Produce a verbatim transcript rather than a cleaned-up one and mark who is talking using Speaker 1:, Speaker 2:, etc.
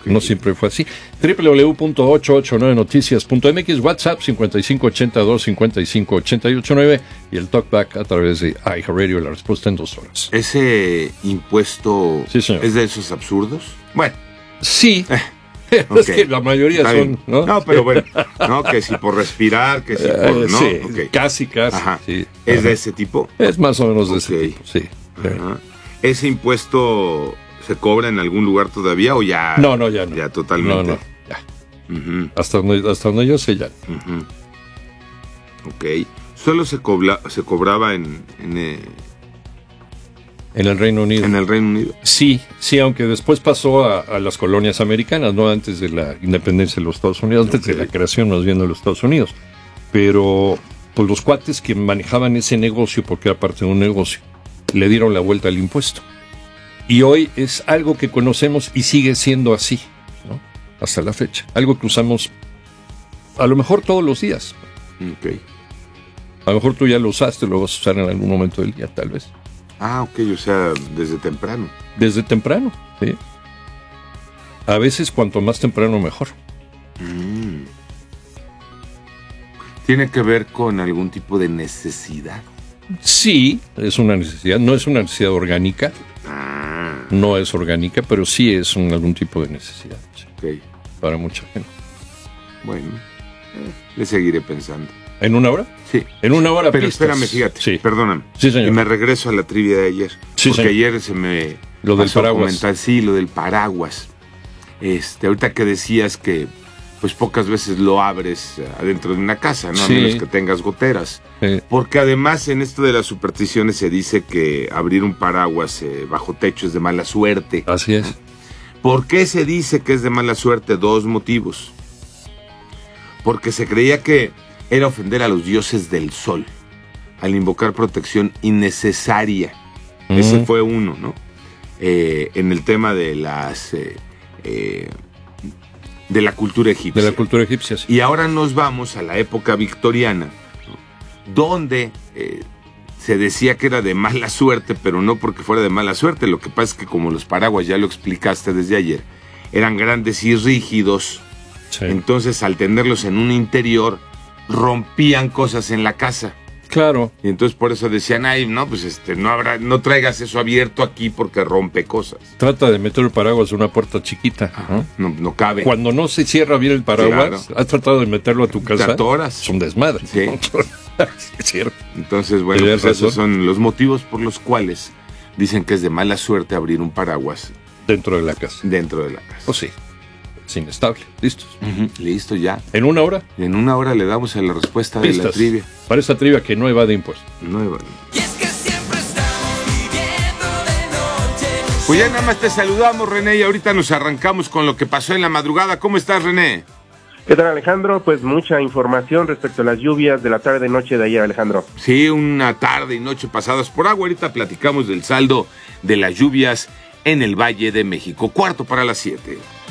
Speaker 1: No siempre fue así. doble u doble u doble u punto ochocientos ochenta y nueve noticias punto m x, WhatsApp cincuenta y cinco ochenta y dos cincuenta y cinco ochenta y ocho nueve y el talkback a través de iHeartRadio, la respuesta en dos horas.
Speaker 2: ¿Ese impuesto
Speaker 1: sí, señor.
Speaker 2: es de esos absurdos? Bueno.
Speaker 1: Sí.
Speaker 2: Eh.
Speaker 1: Okay. Es que la mayoría son, ¿no?
Speaker 2: No, pero bueno, no, que si por respirar, que si por,
Speaker 1: uh,
Speaker 2: ¿no?
Speaker 1: Sí,
Speaker 2: okay.
Speaker 1: casi, casi.
Speaker 2: Ajá.
Speaker 1: Sí.
Speaker 2: ¿Es
Speaker 1: Ajá.
Speaker 2: de ese tipo?
Speaker 1: Es más o menos de
Speaker 2: okay.
Speaker 1: ese tipo, sí.
Speaker 2: Ajá. ¿Ese impuesto se cobra en algún lugar todavía o ya?
Speaker 1: No, no, ya no.
Speaker 2: Ya totalmente.
Speaker 1: No, no, ya.
Speaker 2: Uh-huh.
Speaker 1: Hasta donde, hasta donde yo sé ya.
Speaker 2: Uh-huh. Ok. Solo se, cobla, se cobraba en... en eh...
Speaker 1: En el Reino Unido.
Speaker 2: En el Reino Unido.
Speaker 1: Sí, sí, aunque después pasó a, a las colonias americanas, no antes de la independencia de los Estados Unidos, antes okay. de la creación más bien de los Estados Unidos. Pero pues los cuates que manejaban ese negocio, porque era parte de un negocio, le dieron la vuelta al impuesto. Y hoy es algo que conocemos y sigue siendo así, ¿no? Hasta la fecha. Algo que usamos a lo mejor todos los días.
Speaker 2: Okay.
Speaker 1: A lo mejor tú ya lo usaste, lo vas a usar en algún momento del día, tal vez.
Speaker 2: Ah, ok, o sea, desde temprano.
Speaker 1: Desde temprano, sí. A veces cuanto más temprano mejor.
Speaker 2: Mm. ¿Tiene que ver con algún tipo de necesidad?
Speaker 1: Sí, es una necesidad. No es una necesidad orgánica.
Speaker 2: Ah.
Speaker 1: No es orgánica, pero sí es un, algún tipo de necesidad. Sí.
Speaker 2: Ok.
Speaker 1: Para mucha gente.
Speaker 2: Bueno, eh, le seguiré pensando.
Speaker 1: ¿En una hora?
Speaker 2: Sí.
Speaker 1: En una hora.
Speaker 2: Pero
Speaker 1: pistas.
Speaker 2: espérame, fíjate.
Speaker 1: Sí.
Speaker 2: Perdóname.
Speaker 1: Sí, señor.
Speaker 2: Y me regreso a la trivia de ayer.
Speaker 1: Sí,
Speaker 2: porque
Speaker 1: señor.
Speaker 2: ayer se me
Speaker 1: lo del paraguas.
Speaker 2: Comentar, sí, lo del paraguas. Este, ahorita que decías que pues pocas veces lo abres adentro de una casa, ¿no?
Speaker 1: Sí.
Speaker 2: A menos que tengas goteras.
Speaker 1: Sí.
Speaker 2: Porque además en esto de las supersticiones se dice que abrir un paraguas eh, bajo techo es de mala suerte.
Speaker 1: Así es.
Speaker 2: ¿Por qué se dice que es de mala suerte? Dos motivos. Porque se creía que era ofender a los dioses del sol al invocar protección innecesaria. Mm. Ese fue uno, ¿no? Eh, en el tema de las eh, eh, de la cultura egipcia.
Speaker 1: De la cultura egipcia, sí.
Speaker 2: Y ahora nos vamos a la época victoriana, ¿no? Donde eh, se decía que era de mala suerte, pero no porque fuera de mala suerte. Lo que pasa es que como los paraguas, ya lo explicaste desde ayer, eran grandes y rígidos, sí. Entonces al tenerlos en un interior rompían cosas en la casa.
Speaker 1: Claro.
Speaker 2: Y entonces por eso decían, ay, no, pues este, no habrá, no traigas eso abierto aquí porque rompe cosas.
Speaker 1: Trata de meter el paraguas en una puerta chiquita, ¿no?
Speaker 2: No, no cabe.
Speaker 1: Cuando no se cierra bien el paraguas, claro. Has tratado de meterlo a tu casa.
Speaker 2: Te atoras.
Speaker 1: Es un desmadre.
Speaker 2: Sí.
Speaker 1: Es cierto.
Speaker 2: Entonces, bueno, pues esos son los motivos por los cuales dicen que es de mala suerte abrir un paraguas.
Speaker 1: Dentro de la casa.
Speaker 2: Dentro de la casa.
Speaker 1: Pues sí. Es inestable. ¿Listos?
Speaker 2: Uh-huh. Listo, ya.
Speaker 1: ¿En una hora?
Speaker 2: En una hora le damos a la respuesta Pistas de la trivia.
Speaker 1: Para esta trivia que no evade impuestos.
Speaker 2: No evade. Y es que siempre estamos viviendo de noche. Pues ya nada más te saludamos, René, y ahorita nos arrancamos con lo que pasó en la madrugada. ¿Cómo estás, René?
Speaker 3: ¿Qué tal, Alejandro? Pues mucha información respecto a las lluvias de la tarde y noche de ayer, Alejandro.
Speaker 2: Sí, una tarde y noche pasadas por agua. Ahorita platicamos del saldo de las lluvias en el Valle de México. Cuarto para las siete.